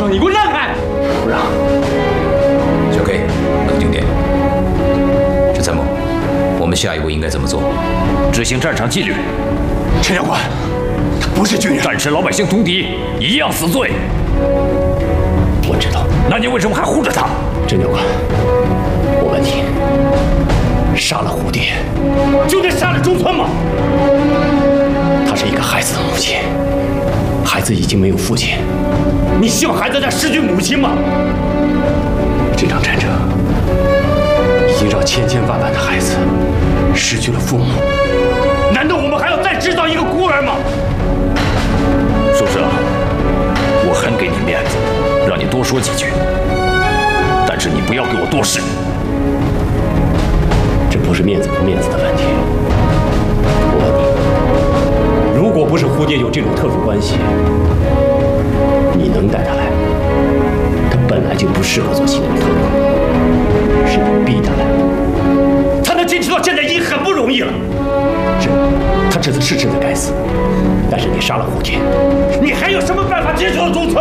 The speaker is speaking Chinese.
手，你给我让开！ 不让。 小 K， 冷静点。陈参谋，我们下一步应该怎么做？ 执行战场纪律。 陈教官，他不是军人， 战时老百姓通敌，一样死罪。 我知道。 那你为什么还护着他？ 陈教官，我问你，杀了蝴蝶， 就得杀了中村吗？ 她是一个孩子的母亲，孩子已经没有父亲。 你希望孩子再失去母亲吗？ 这场战争已经让千千万万的孩子失去了父母。 难道我们还要再制造一个孤儿吗？宿舍，我很给你面子，让你多说几句，但是你不要给我多事。 这不是面子不面子的问题。我问你，如果不是蝴蝶有这种特殊关系，你能带她来吗？她本来就不适合做行动特工，是你逼她来的。 他能坚持到现在已经很不容易了。 是，她这次是真的该死，但是你杀了蝴蝶， 你还有什么办法结束了中村？